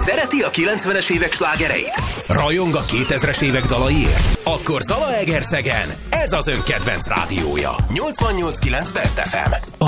Szereti a 90-es évek slágereit? Rajong a 2000-es évek dalaiért? Akkor Zalaegerszegen ez az ön kedvenc rádiója. 88.9 Best FM.